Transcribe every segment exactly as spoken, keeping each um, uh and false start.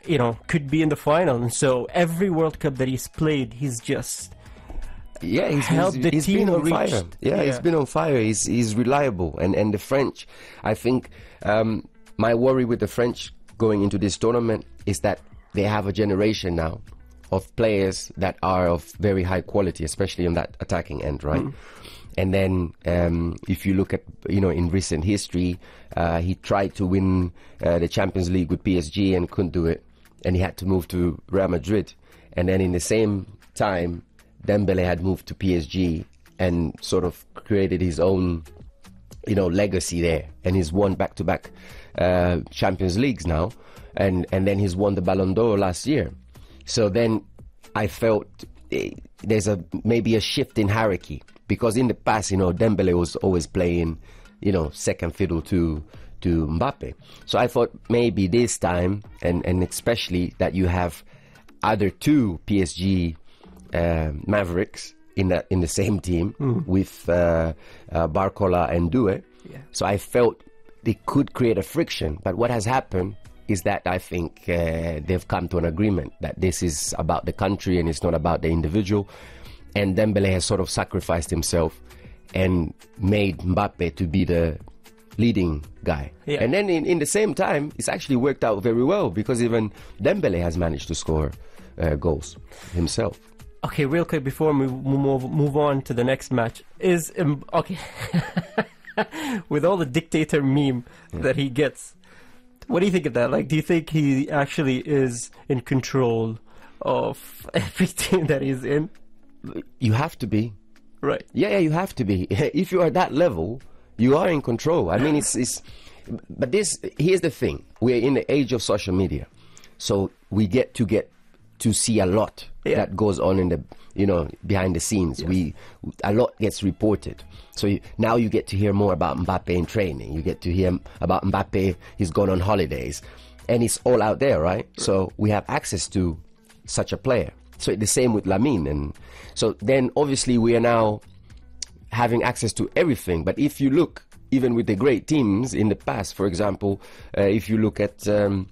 you know, could be in the final. And so every World Cup that he's played, he's just yeah, he's, helped he's, the he's team been on reach. fire. Yeah, Yeah. he's been on fire. He's he's reliable, and and the French, I think, um, my worry with the French going into this tournament is that they have a generation now of players that are of very high quality, especially on that attacking end, right? Mm. And then um, if you look at, you know, in recent history, uh, he tried to win uh, the Champions League with P S G and couldn't do it, and he had to move to Real Madrid. And then in the same time, Dembele had moved to P S G and sort of created his own, you know, legacy there, and he's won back-to-back uh, Champions Leagues now, and and then he's won the Ballon d'Or last year. So then I felt eh, there's a maybe a shift in hierarchy, because in the past, you know, Dembele was always playing, you know, second fiddle to to Mbappe. So I thought maybe this time, and and especially that you have other two P S G uh, Mavericks in that in the same team mm. with uh, uh, Barcola and Doué. Yeah. So I felt they could create a friction. But what has happened is that I think uh, they've come to an agreement that this is about the country and it's not about the individual. And Dembele has sort of sacrificed himself and made Mbappe to be the leading guy. Yeah. And then in, in the same time, it's actually worked out very well, because even Dembele has managed to score uh, goals himself. Okay, real quick before we move, move on to the next match, is, um, okay, with all the dictator meme yeah. that he gets, what do you think of that? Like, do you think he actually is in control of everything that he's in? You have to be. Right. Yeah, yeah, you have to be. If you are at that level, you are in control. I mean, it's, it's... But this, here's the thing. We're in the age of social media. So we get to get to see a lot yeah. that goes on in the, you know, behind the scenes. Yes. We a lot gets reported. So you, now you get to hear more about Mbappe in training. You get to hear about Mbappe. He's gone on holidays, and it's all out there, right? right? So we have access to such a player. So the same with Lamine, and so then obviously we are now having access to everything. But if you look, even with the great teams in the past, for example, uh, if you look at um,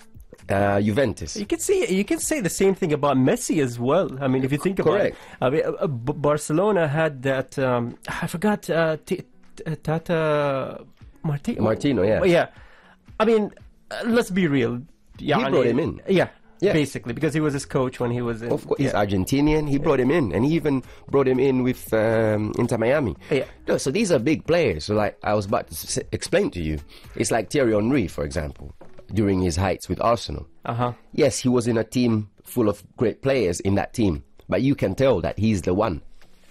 uh, Juventus, you can see you can say the same thing about Messi as well. I mean, if you think about Correct. it, I mean, uh, B- Barcelona had that. Um, I forgot uh, T- T- Tata Martino. Martino, yeah, yeah. I mean, uh, let's be real. Yeah, he brought him in. Yeah. Yeah. Basically, because he was his coach when he was in. Of course, he's yeah. Argentinian. He yeah. brought him in, and he even brought him in with um, Inter Miami. Yeah. No, so these are big players. So, like I was about to s- explain to you, it's like Thierry Henry, for example, during his heights with Arsenal. Uh-huh. Yes, he was in a team full of great players in that team, but you can tell that he's the one.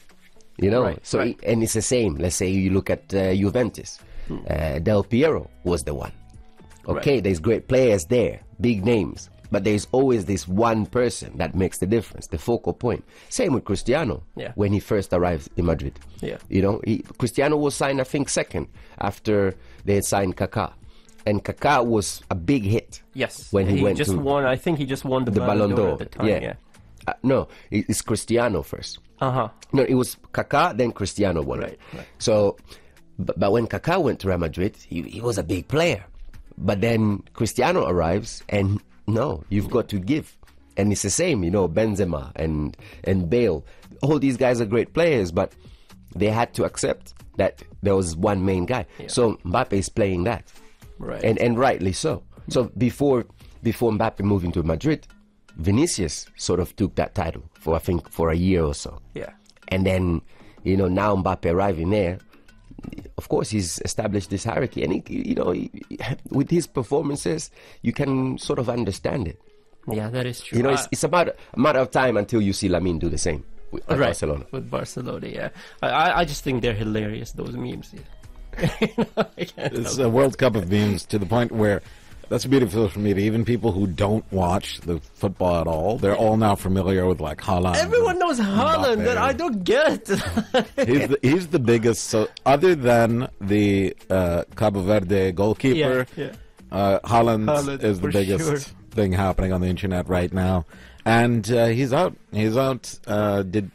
You know, right. so right. He, and it's the same. Let's say you look at uh, Juventus. Hmm. Uh, Del Piero was the one. Okay, right. There's great players there, big names. But there's always this one person that makes the difference, the focal point. Same with Cristiano yeah. when he first arrived in Madrid. Yeah. You know, he, Cristiano was signed, I think, second after they had signed Kaká. And Kaká was a big hit. Yes. When he, he went just to won, I think he just won the, the Ballon d'Or at the time. Yeah. yeah. Uh, no, it, it's Cristiano first. Uh-huh. No, it was Kaká, then Cristiano won right, it. Right. So, but, but when Kaká went to Real Madrid, he, he was a big player. But then Cristiano arrives and... No, you've got to give. And it's the same, you know, Benzema and and Bale. All these guys are great players, but they had to accept that there was one main guy. Yeah. So Mbappe is playing that. Right. And and rightly so. So before before Mbappe moving to Madrid, Vinicius sort of took that title for, I think, for a year or so. Yeah. And then, you know, now Mbappe arriving there, of course, he's established this hierarchy, and he, you know, he, with his performances, you can sort of understand it. Yeah, that is true. You know, uh, it's, it's about a matter of time until you see Lamine do the same with right, Barcelona. With Barcelona, yeah. I, I just think they're hilarious, those memes. Yeah. you know, it's a World Cup of memes to the point where that's the beauty of social media. Even people who don't watch the football at all, they're all now familiar with like Haaland. Everyone knows Haaland, and I don't get it. he's, the, he's the biggest. So other than the uh, Cabo Verde goalkeeper, yeah, yeah. Uh, Haaland, Haaland is the biggest sure. thing happening on the internet right now, and uh, he's out. He's out. Uh, did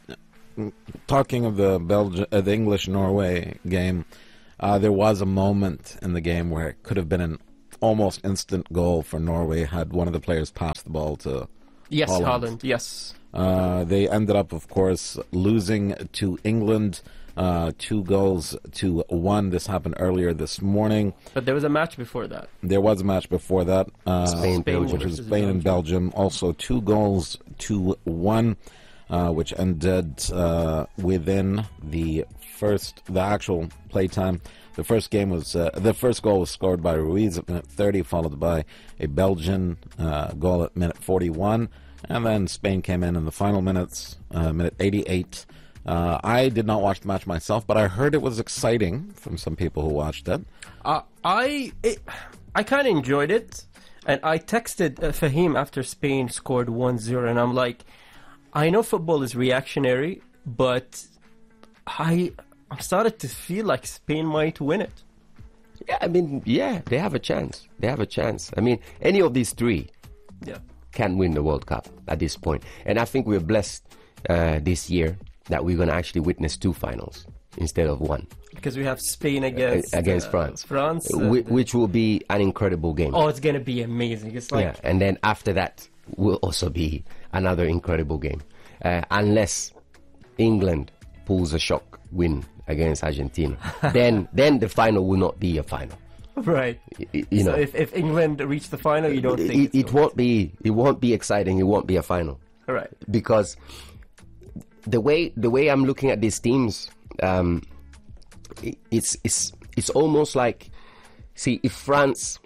talking of the Belgian, uh, the English Norway game. Uh, there was a moment in the game where it could have been an almost instant goal for Norway had one of the players pass the ball to Yes, Holland. Holland. Yes. Uh, they ended up, of course, losing to England, uh, two goals to one. This happened earlier this morning. But there was a match before that. There was a match before that, uh, Spain, Belgium. which was versus Spain and Belgium. Also, two goals to one, uh, which ended uh, within the first, the actual playtime. The first game was uh, the first goal was scored by Ruiz at minute thirty, followed by a Belgian uh, goal at minute forty-one, and then Spain came in in the final minutes, uh, minute eighty-eight. Uh, I did not watch the match myself, but I heard it was exciting from some people who watched it. Uh, I it, I kind of enjoyed it, and I texted uh, Fahim after Spain scored one zero, and I'm like, I know football is reactionary, but I I'm started to feel like Spain might win it. Yeah, I mean, yeah, they have a chance. They have a chance. I mean, any of these three Yeah. can win the World Cup at this point. And I think we're blessed uh, this year that we're going to actually witness two finals instead of one. Because we have Spain against against uh, France. France, Whi- and- which will be an incredible game. oh, it's gonna be amazing. It's like yeah, and then after that will also be another incredible game. Uh, unless England pulls a shock win against Argentina. then then the final will not be a final. right. Y- You so know, if, if England reach the final, you don't think it, it's it going won't be it won't be exciting. It won't be a final. to- right? Because the way the way I'm looking at these teams, um, it, it's it's it's almost like, see, if France,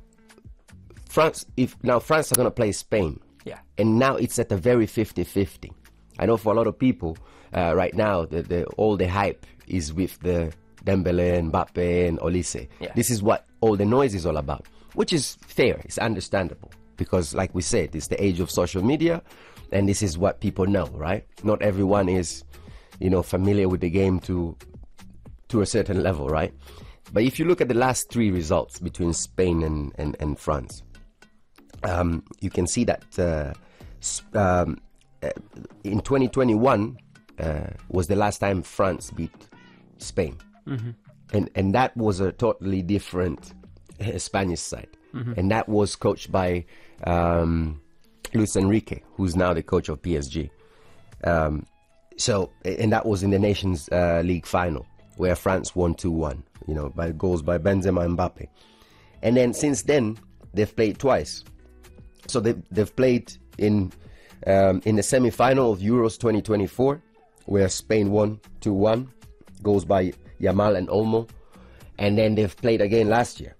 France, if now France are going to play Spain, Yeah. and now it's at a very fifty-fifty. I know for a lot of people uh, right now, the, the all the hype is with the Dembele, Mbappe, and Olise. Yeah. This is what all the noise is all about, which is fair. It's understandable because, like we said, it's the age of social media, and this is what people know, right? Not everyone is, you know, familiar with the game to to a certain level, right? But if you look at the last three results between Spain and, and, and France, um, you can see that uh, s- um, uh, in twenty twenty-one uh, was the last time France beat Spain. And and that was a totally different uh, Spanish side. And that was coached by um, Luis Enrique, who's now the coach of P S G. Um, so, and that was in the Nations uh, League final, where France won two one, you know, by goals by Benzema and Mbappe. And then since then, they've played twice. So they, they've played in um, in the semi-final of Euros twenty twenty-four, where Spain won two one, goals by Yamal and Olmo. And then they've played again last year,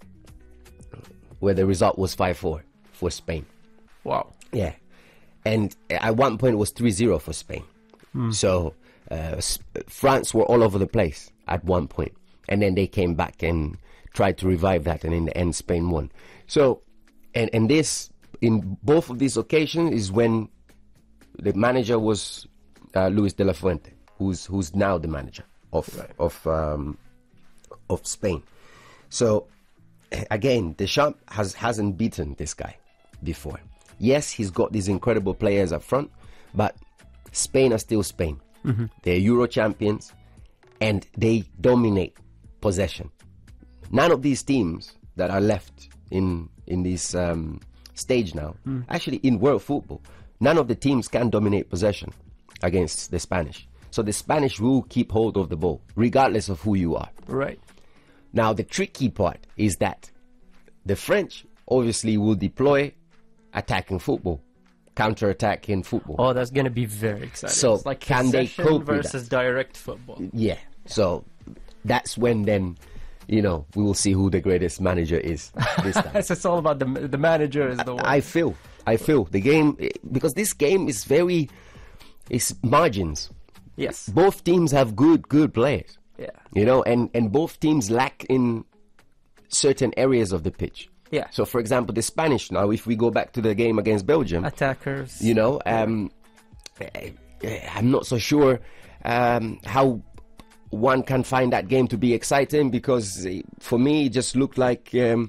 where the result was five four for Spain. Wow. Yeah. And at one point it was three zero for Spain. So uh, S- France were all over the place at one point. And then they came back and tried to revive that. And in the end, Spain won. So, and, and this, in both of these occasions, is when the manager was uh, Luis de la Fuente, who's who's now the manager of of um, of Spain. So again, Deschamps has hasn't beaten this guy before. Yes, he's got these incredible players up front, but Spain are still Spain. They're Euro champions, and they dominate possession. None of these teams that are left in in this um, stage now, actually in world football, none of the teams can dominate possession against the Spanish. So the Spanish will keep hold of the ball, regardless of who you are. Right. Now, the tricky part is that the French obviously will deploy attacking football, counter-attacking football. Oh, that's gonna be very exciting. So, it's like can they possession cope with versus direct football. Yeah. So that's when then, you know, we will see who the greatest manager is this time. It's, it's all about the the manager is the one. I feel, I feel the game, because this game is very, it's margins. yes. Both teams have good, good players. Yeah. You know, and, and both teams lack in certain areas of the pitch. Yeah. So, for example, the Spanish, now, if we go back to the game against Belgium, Attackers. you know, um, I- I'm not so sure um, how one can find that game to be exciting, because eh, for me, it just looked like um,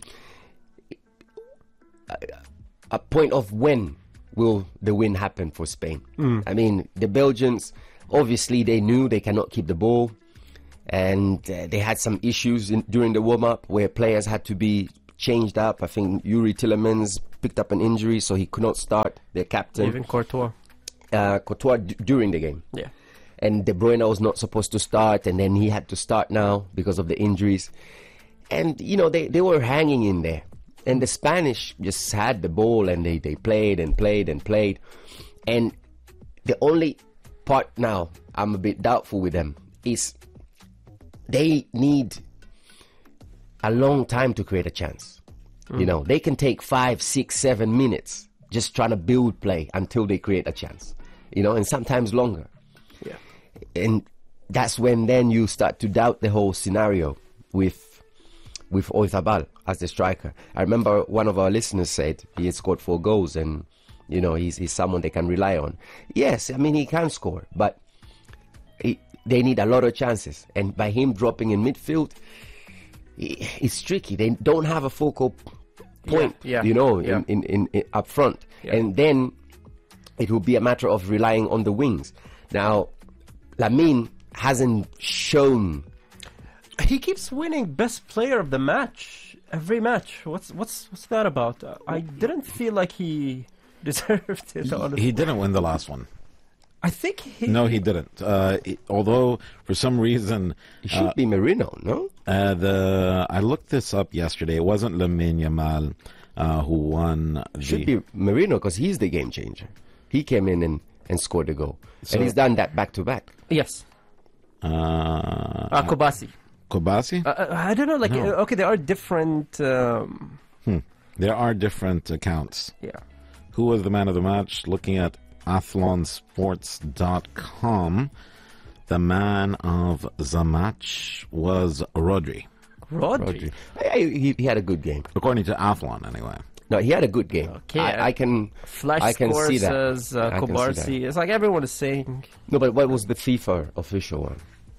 a, a point of when will the win happen for Spain. I mean, the Belgians, obviously, they knew they cannot keep the ball. And uh, they had some issues in, during the warm-up where players had to be changed up. I think Yuri Tillemans picked up an injury, so he could not start. Their captain, Even Courtois. uh, Courtois d- during the game. Yeah. And De Bruyne was not supposed to start, and then he had to start now because of the injuries. And, you know, they, they were hanging in there. And the Spanish just had the ball, and they, they played and played and played. And the only part now I'm a bit doubtful with them is they need a long time to create a chance. Mm. You know, they can take five, six, seven minutes just trying to build play until they create a chance. You know, and sometimes longer. Yeah. And that's when then you start to doubt the whole scenario with with Oyarzabal as the striker. I remember one of our listeners said he had scored four goals and, you know, he's, he's someone they can rely on. Yes, I mean, he can score, but he, they need a lot of chances. And by him dropping in midfield, he, it's tricky. They don't have a focal point, Yeah, yeah, you know, yeah. in, in, in, in up front. Yeah. And then it will be a matter of relying on the wings. Now, Lamine hasn't shown. He keeps winning best player of the match every match. What's what's what's that about? Uh, I didn't feel like he deserved it. Honestly. He didn't win the last one. I think he. No, he didn't. Uh, it- although for some reason, It should uh, be Merino, no? uh, the I looked this up yesterday. It wasn't Lamine Yamal uh, who won. The, Should be Merino because he's the game changer. He came in and, and scored the goal. So- and he's done that back to back. Yes. uh, Uh, Kobasi. Kobasi. Uh, uh, I don't know. Like, No. uh, okay, there are different. Um, Hmm. There are different accounts. yeah. Who was the man of the match? Looking at athlon sports dot com, the man of the match was Rodri. Rodri. I- I- He, he had a good game. According to Athlon, anyway. No, he had a good game. Okay, I, I can Flash I can score see that. says uh, I can see Kobarsi. It's like everyone is saying. No, but what was the FIFA official one?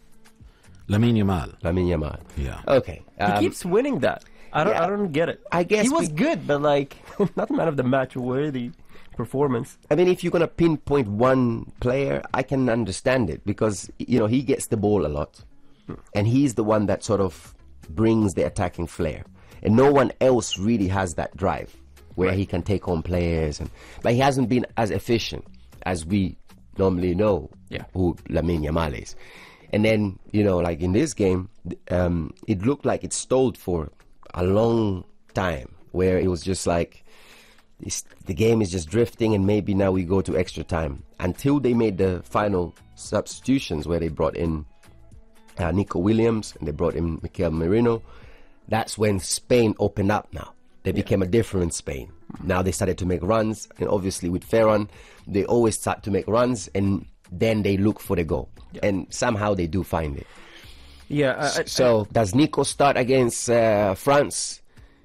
Lamine Yamal. Lamine Yamal. Yeah. Okay. He um, keeps winning that. I don't. yeah. I don't get it. I guess he was we- good, but like not man of the match worthy performance. I mean, if you're gonna pinpoint one player, I can understand it because you know he gets the ball a lot, and he's the one that sort of brings the attacking flair, and no one else really has that drive where Right. he can take on players, and but he hasn't been as efficient as we normally know Yeah. who Lamine Yamal is. And then you know, like in this game, th- um, it looked like it stalled for a long time, where it was just like. It's, the game is just drifting, and maybe now we go to extra time until they made the final substitutions where they brought in uh, Nico Williams and they brought in Mikel Merino. That's when Spain opened up. Now they became a different Spain. Now they started to make runs, and obviously with Ferran, they always start to make runs, and then they look for the goal, and somehow they do find it. Yeah. I, I, So does Nico start against uh, France?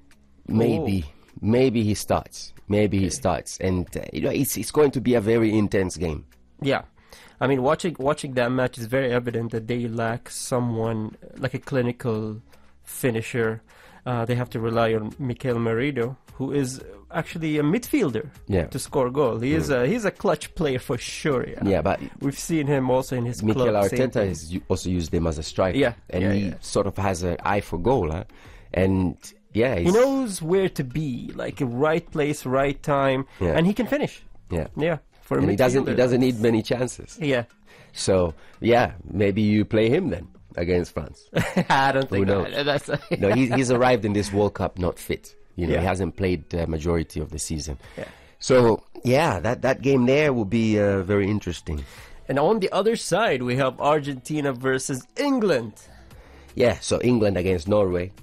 Maybe, maybe he starts. Maybe he starts, and uh, you know it's it's going to be a very intense game. Yeah, I mean, watching watching that match is very evident that they lack someone like a clinical finisher. Uh, they have to rely on Mikel Merino, who is actually a midfielder Yeah. to score a goal. He is a he's a clutch player for sure. Yeah, Yeah, but we've seen him also in his Mikel club. same Arteta thing. has u- also used him as a striker. Yeah, and yeah, he yeah. sort of has an eye for goal, huh? And yeah, He he's, knows where to be, like right place, right time, Yeah. and he can finish. yeah, Yeah, for a and he doesn't he midfielder. doesn't need many chances. Yeah, So yeah, maybe you play him then against France. I don't think knows? that, that's. No, he's he's arrived in this World Cup not fit. You know, Yeah. he hasn't played the majority of the season. Yeah. So yeah, that that game there will be uh, very interesting. And on the other side, we have Argentina versus England. Yeah, so England against Norway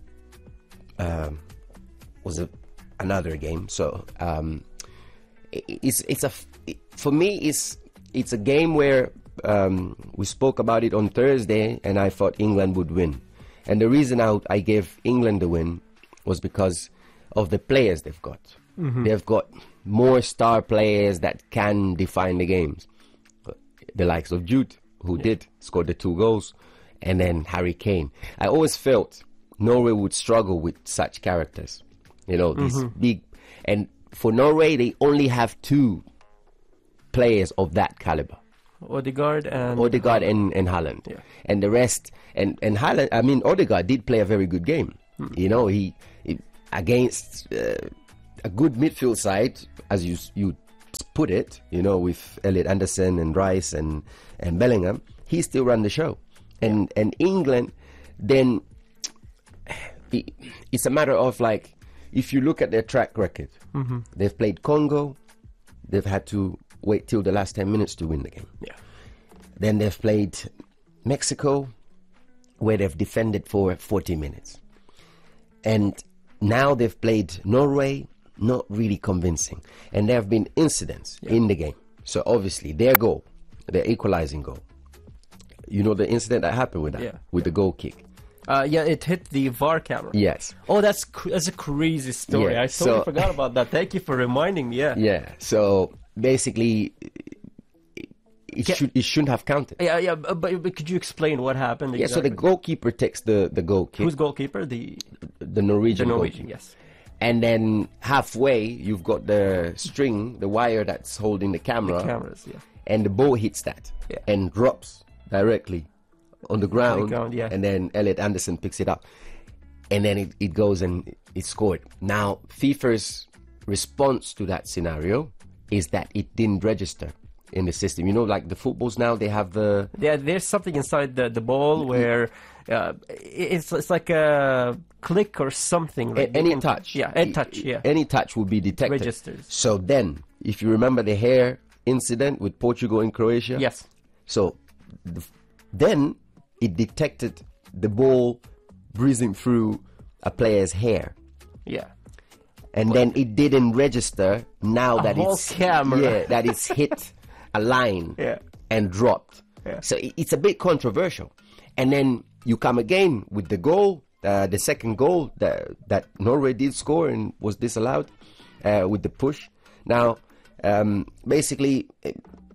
um, was a, another game. So um, i- it's it's a f- it- for me it's it's a game where um, we spoke about it on Thursday, and I thought England would win. And the reason I, I gave England the win was because of the players they've got. They've got more star players that can define the games. The likes of Jude, who did score the two goals, and then Harry Kane. I always felt Norway would struggle with such characters. You know, these big. And for Norway, they only have two players of that caliber. Odegaard and Odegaard and, and Haaland. Yeah. And the rest, and, and Haaland, I mean, Odegaard did play a very good game. You know, he, he against uh, a good midfield side, as you you put it, you know, with Elliot Anderson and Rice and, and Bellingham, he still ran the show. And and England, then it, it's a matter of like, if you look at their track record, Mm-hmm. they've played Congo, they've had to wait till the last ten minutes to win the game. Yeah. Then they've played Mexico, where they've defended for forty minutes. And now they've played Norway, not really convincing. And there have been incidents Yeah. in the game. So obviously their goal, their equalizing goal, you know the incident that happened with that, Yeah. with the goal kick. Uh, yeah, it hit the V A R camera. Yes. Oh, that's cr- that's a crazy story. Yeah, I totally so- forgot about that. Thank you for reminding me. Yeah. Yeah. So basically, it, it Ca- should it shouldn't have counted. Yeah, yeah, but, but but could you explain what happened? Yeah. So the exactly? goalkeeper takes the the goal kick, Who's goalkeeper? The the Norwegian, the Norwegian. goalkeeper. Yes. And then halfway, you've got the string, the wire that's holding the camera, Cameras. Yeah. and the ball hits that Yeah. and drops directly on the ground. ground, yeah. And then Elliot Anderson picks it up, and then it, it goes and it's scored. Now, FIFA's response to that scenario is that it didn't register in the system. You know, like the footballs now, they have the Yeah, there's something inside the the ball where uh, it's it's like a click or something. Right? A- any You can- touch. Yeah, any touch. Yeah. Any touch will be detected. Registers. So then, if you remember the hair incident with Portugal and Croatia. Yes. So the, then it detected the ball breezing through a player's hair. Yeah. And then it didn't register now A that whole it's camera. yeah, that it's hit a line Yeah. and dropped. Yeah. So it- it's a bit controversial. And then you come again with the goal, uh, the second goal that that Norway did score and was disallowed uh, with the push. Now, um, basically, eh,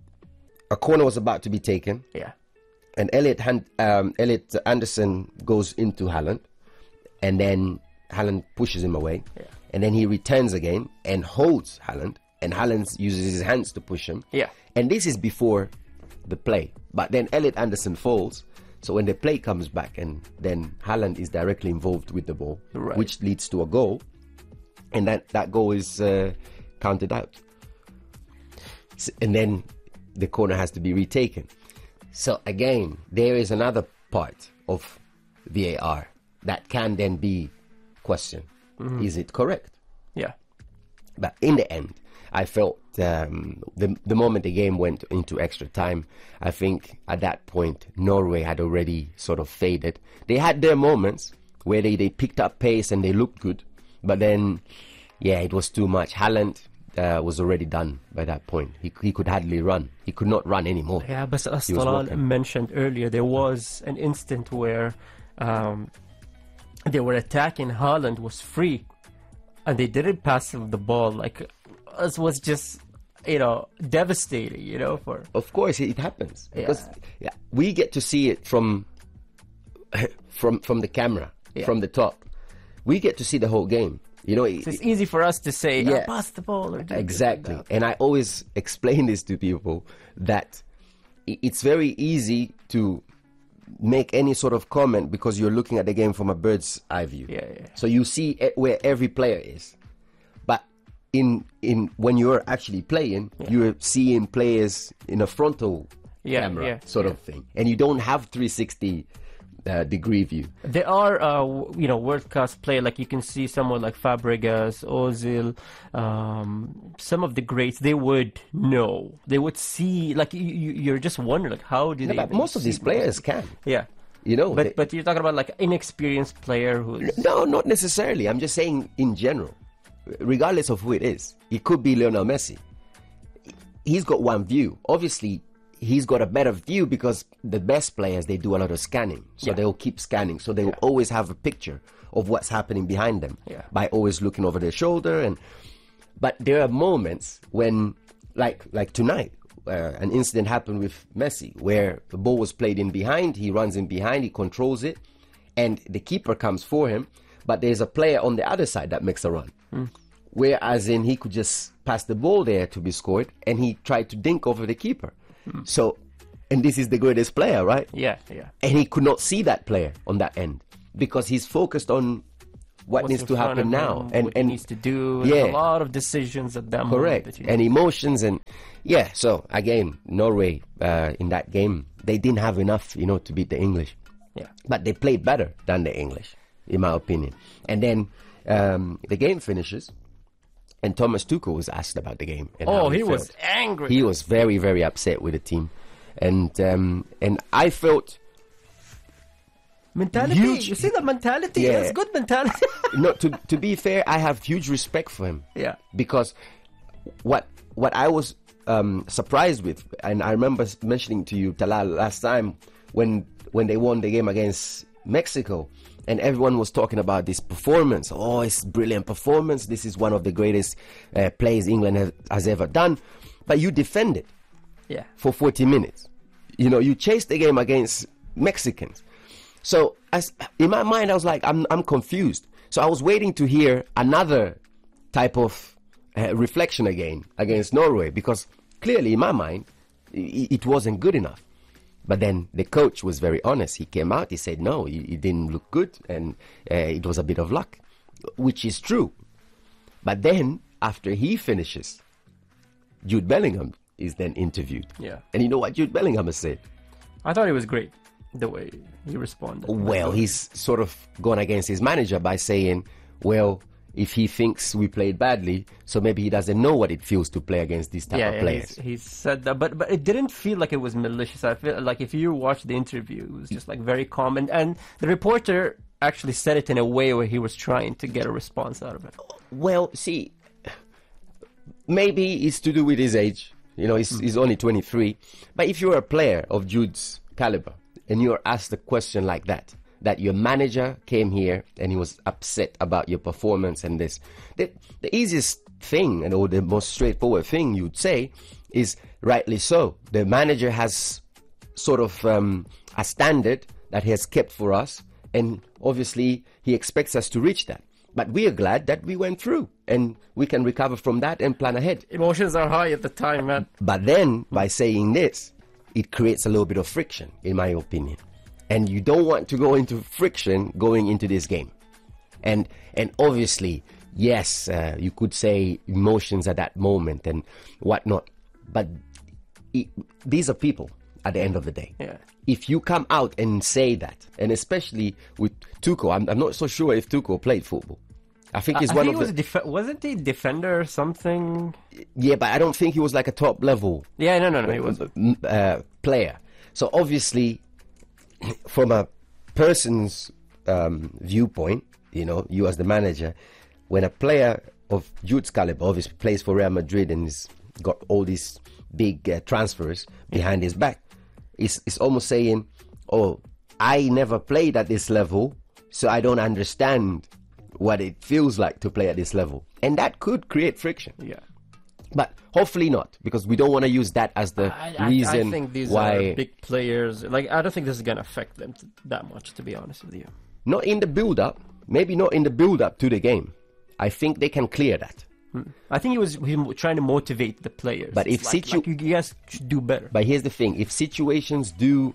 a corner was about to be taken, Yeah. and Elliot Han- um, Elliot Anderson goes into Haaland, and then Haaland pushes him away, Yeah. and then he returns again and holds Haaland, and Haaland uses his hands to push him. Yeah. And this is before the play, but then Elliot Anderson falls. So when the play comes back, and then Haaland is directly involved with the ball, Right. which leads to a goal, and that that goal is uh, counted out. S- and then the corner has to be retaken. So again, there is another part of V A R that can then be questioned. Is it correct? Yeah. But in the end, I felt um, the the moment the game went into extra time, I think at that point Norway had already sort of faded. They had their moments where they, they picked up pace and they looked good, but then, yeah, it was too much. Haaland uh, was already done by that point. He he could hardly run. He could not run anymore. Yeah, but as He was Talal walking. mentioned earlier, there was an instant where um, they were attacking. Haaland was free, and they didn't pass him the ball. Like, it was just, you know, devastating. You know, for Of course, it happens Yeah. because yeah, we get to see it from from from the camera, Yeah. from the top. We get to see the whole game. You know, it- it's easy for us to say, Yeah. "Ah, pass the ball," or do this and exactly. that. And I always explain this to people that i- it's very easy to make any sort of comment because you're looking at the game from a bird's eye view. Yeah, yeah. So you see e- where every player is, but in in when you're actually playing, you're seeing players in a frontal Yeah, camera yeah, sort yeah. of thing, and you don't have three sixty uh, degree view. There are, uh, w- you know, world-class players. Like you can see someone like Fabregas, Ozil, um, some of the greats. They would know. They would see. Like you, you, you're just wondering, like, how do Yeah, they? but even most of see these the- players can, Yeah, you know. but they- but you're talking about like inexperienced player who's. No, not necessarily. I'm just saying in general, regardless of who it is. It could be Lionel Messi. He's got one view. Obviously, he's got a better view because the best players, they do a lot of scanning. So Yeah. they'll keep scanning. So they will Yeah. always have a picture of what's happening behind them Yeah. by always looking over their shoulder. And But there are moments when, like like tonight, uh, an incident happened with Messi where the ball was played in behind. He runs in behind, he controls it, and the keeper comes for him. But there's a player on the other side that makes a run. Whereas in he could just pass the ball there to be scored, and he tried to dink over the keeper. So, and this is the greatest player, right? Yeah, yeah, And he could not see that player on that end because he's focused on what what's needs in to front happen of now, him, and what and he needs to do. yeah. There's a lot of decisions at that moment. correct, That you and emotions, and yeah. So again, Norway uh, in that game, they didn't have enough, you know, to beat the English. yeah. But they played better than the English, in my opinion. And then um, the game finishes, and Thomas Tuchel was asked about the game. And Oh, how he felt. was angry. He was very, very upset with the team, and um, and I felt mentality. huge- You see the mentality? Yeah. It's good mentality. no. To to be fair, I have huge respect for him. yeah. Because what what I was um, surprised with, and I remember mentioning to you, Talal, last time when when they won the game against Mexico, and everyone was talking about this performance. Oh, it's brilliant performance. This is one of the greatest uh, plays England has, has ever done. But you defended Yeah. for forty minutes. You know, you chased the game against Mexicans. So as in my mind, I was like, I'm I'm confused. So I was waiting to hear another type of uh, reflection again against Norway, because clearly in my mind, it, it wasn't good enough. But then the coach was very honest. He came out, he said, no, it, it didn't look good, and uh, it was a bit of luck, which is true. But then, after he finishes, Jude Bellingham is then interviewed. Yeah. And you know what Jude Bellingham has said? I thought it was great the way he responded. Well, he's sort of gone against his manager by saying, well, if he thinks we played badly, so maybe he doesn't know what it feels to play against these type yeah, of yeah, players. he's, he said that, but but it didn't feel like it was malicious. I feel like if you watch the interview, it was just like very calm, and, and the reporter actually said it in a way where he was trying to get a response out of it. Well, see, maybe it's to do with his age. You know, he's, Mm. he's only twenty-three. But if you're a player of Jude's caliber and you're asked a question like that, that your manager came here and he was upset about your performance and this, the, the easiest thing, and or the most straightforward thing you'd say is rightly so. The manager has sort of um, a standard that he has kept for us, and obviously he expects us to reach that. But we are glad that we went through, and we can recover from that and plan ahead. Emotions are high at the time, man. But then, by saying this, it creates a little bit of friction, in my opinion. And you don't want to go into friction going into this game. And and obviously, yes, uh, you could say emotions at that moment and whatnot. But it, these are people at the end of the day. Yeah. If you come out and say that, and especially with Tuchel, I'm, I'm not so sure if Tuchel played football. I think he's I one think of he was the... def- wasn't he defender or something? Yeah, but I don't think he was like a top level Yeah, no, no, no, he was. uh, player. So obviously, from a person's um, viewpoint, you know, you as the manager, when a player of Jude's caliber obviously plays for Real Madrid and has got all these big uh, transfers behind his back, it's, it's almost saying, oh, I never played at this level, so I don't understand what it feels like to play at this level. And that could create friction. Yeah. But hopefully not, because we don't want to use that as the I, I, reason I think these why. are big players. Like, I don't think this is going to affect them t- that much, to be honest with you. Not in the build-up, maybe not in the build-up to the game. I think they can clear that. I think he was him trying to motivate the players. But It's if like, situ- like, you guys should do better. But here's the thing: if situations do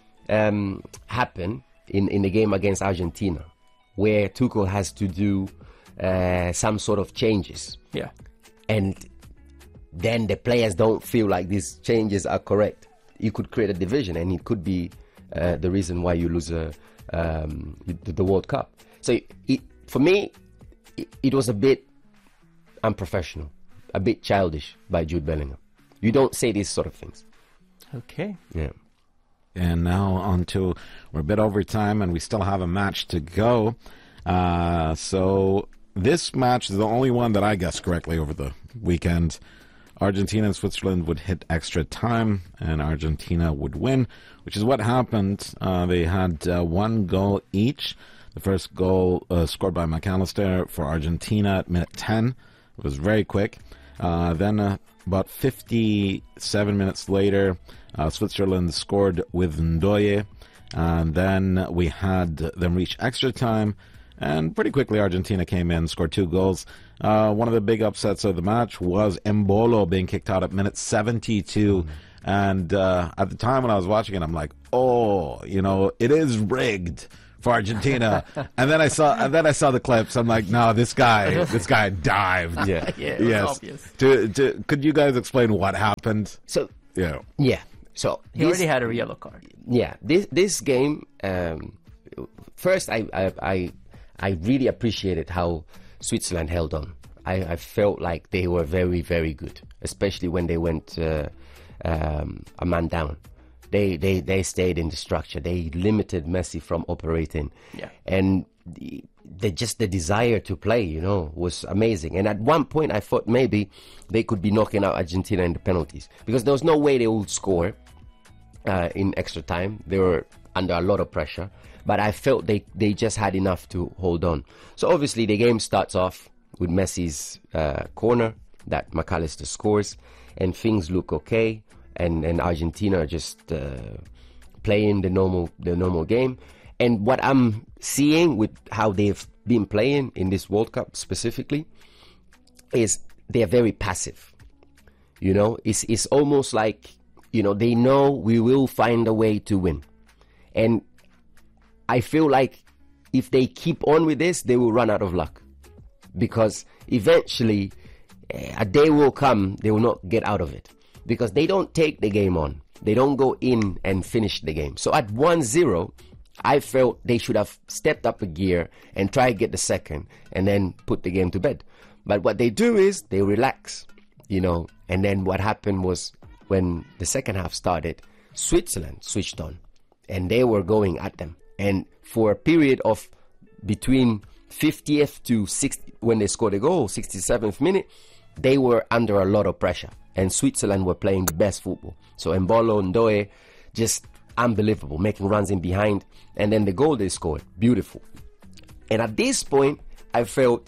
um, happen in, in the game against Argentina, where Tuchel has to do uh, some sort of changes, Yeah. and then the players don't feel like these changes are correct, you could create a division, and it could be uh, the reason why you lose a, um, the, the World Cup. So it, for me, it, it was a bit unprofessional, a bit childish by Jude Bellingham. You don't say these sort of things. Okay. Yeah. And now on to, we're a bit over time and we still have a match to go. Uh, so this match is the only one that I guessed correctly over the weekend. Argentina and Switzerland would hit extra time and Argentina would win, which is what happened. Uh, they had uh, one goal each. The first goal uh, scored by McAllister for Argentina at minute ten. It was very quick. Uh, then uh, about fifty-seven minutes later, uh, Switzerland scored with Ndoye. And then we had them reach extra time. And pretty quickly, Argentina came in, scored two goals. Uh, one of the big upsets of the match was Embolo being kicked out at minute seventy-two. Mm. And uh, at the time when I was watching it, I'm like, oh, you know, it is rigged for Argentina. And then I saw, and then I saw the clips. I'm like, no, this guy, this guy dived. Yeah. Yeah, it was Yes. obvious. To, to, could you guys explain what happened? So Yeah. yeah. So He this- already had a yellow card. yeah, this this game. Um, first, I, I I I really appreciated how Switzerland held on. I, I felt like they were very very good, especially when they went uh, um, a man down. They they they stayed in the structure. They limited Messi from operating. Yeah. And the, the just the desire to play, you know, was amazing. And at one point, I thought maybe they could be knocking out Argentina in the penalties because there was no way they would score. Uh, in extra time, they were under a lot of pressure, but I felt they, they just had enough to hold on. So obviously the game starts off with Messi's uh, corner that McAllister scores, and things look okay, and, and Argentina are just uh, playing the normal the normal game. And what I'm seeing with how they've been playing in this World Cup specifically is they're very passive. You know, it's it's almost like, you know, they know we will find a way to win. And I feel like if they keep on with this, they will run out of luck. Because eventually, uh, a day will come, they will not get out of it. Because they don't take the game on. They don't go in and finish the game. So at one zero, I felt they should have stepped up a gear and try to get the second and then put the game to bed. But what they do is they relax, you know. And then what happened was, when the second half started, Switzerland switched on and they were going at them. And for a period of between fiftieth to sixtieth, when they scored a goal, sixty-seventh minute, they were under a lot of pressure. And Switzerland were playing the best football. So Embolo and Ndoye, just unbelievable, making runs in behind. And then the goal they scored, beautiful. And at this point, I felt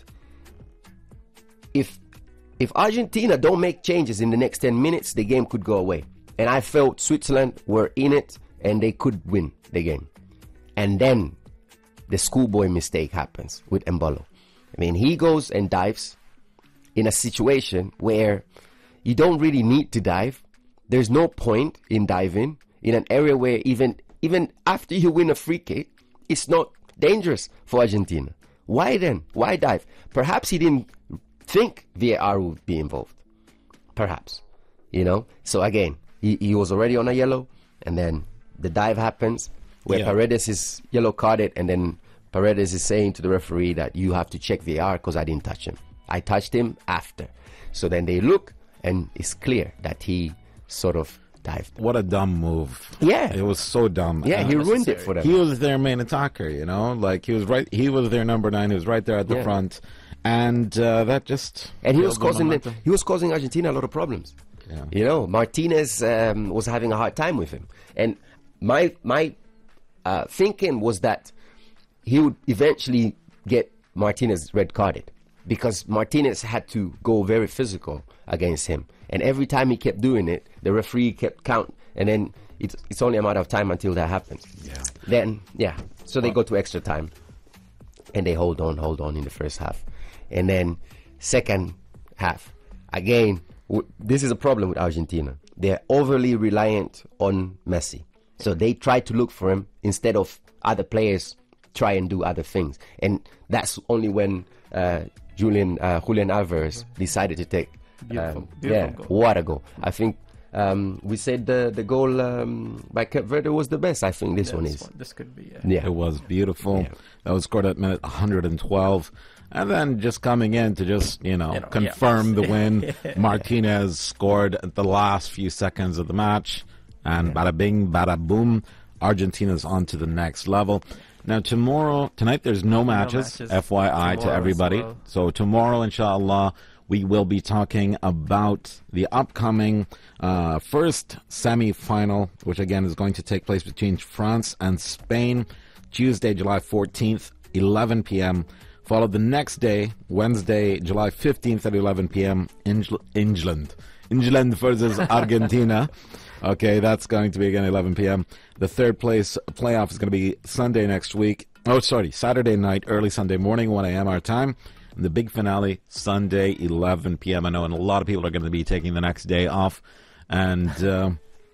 if If Argentina don't make changes in the next ten minutes, the game could go away. And I felt Switzerland were in it and they could win the game. And then the schoolboy mistake happens with Embolo. I mean, he goes and dives in a situation where you don't really need to dive. There's no point in diving in an area where even even after you win a free kick, it's not dangerous for Argentina. Why then? Why dive? Perhaps he didn't think V A R would be involved. Perhaps. You know? So again, he, he was already on a yellow, and then the dive happens where Yeah. Paredes is yellow carded, and then Paredes is saying to the referee that you have to check V A R because I didn't touch him. I touched him after. So then they look, and it's clear that he sort of dived. What a dumb move. Yeah. It was so dumb. Yeah, Uh, he ruined it for them. He was their main attacker, you know? Like, he was right, he was their number nine, he was right there at the Yeah. front. And uh, that just... And he was killed the causing them, momentum. he was causing Argentina a lot of problems. Yeah. You know, Martinez um, was having a hard time with him, and my my uh, thinking was that he would eventually get Martinez red carded because Martinez had to go very physical against him, and every time he kept doing it, the referee kept count, and then it's it's only a matter of time until that happens. Yeah. Then yeah, so they go to extra time, and they hold on, hold on in the first half, and then second half again. W- This is a problem with Argentina. They're overly reliant on Messi. So they try to look for him instead of other players try and do other things. And that's only when uh, Julian uh, Julian Alvarez decided to take Beautiful, um, beautiful yeah, goal. what a goal. I think um, we said the, the goal um, by Cape Verde was the best. I think this Yeah, one this is. one- This could be. Uh, Yeah. It was beautiful. Yeah. That was scored at minute one hundred twelve. And then just coming in to just, you know, You know, confirm yeah. the win. Martinez scored at the last few seconds of the match. And bada bing, bada boom. Argentina's on to the next level. Now, tomorrow, tonight, there's no matches, matches F Y I, to tomorrow as everybody. well. So tomorrow, inshallah, we will be talking about the upcoming uh, first semi-final, which again is going to take place between France and Spain, Tuesday, July fourteenth, eleven p.m., followed the next day, Wednesday, July fifteenth at eleven p.m., Engl- England. England versus Argentina. Okay, that's going to be again eleven p.m. The third place playoff is going to be Sunday next week. Oh, sorry, Saturday night, early Sunday morning, one a.m. our time. And the big finale, Sunday, eleven p.m. I know, and a lot of people are going to be taking the next day off. And uh,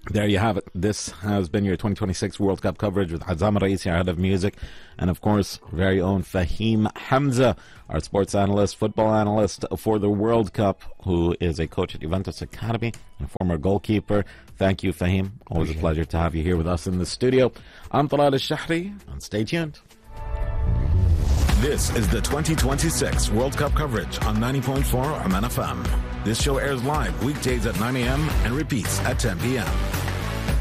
There you have it. This has been your twenty twenty-six World Cup coverage with Azam Raisi, our head of music, and of course, very own Fahim Hamza, our sports analyst, football analyst for the World Cup, who is a coach at Juventus Academy and a former goalkeeper. Thank you, Fahim. Always a pleasure to have you here with us in the studio. I'm Talal Al-Shahri, and stay tuned. This is the twenty twenty-six World Cup coverage on ninety point four Oman F M. This show airs live weekdays at nine a.m. and repeats at ten p.m.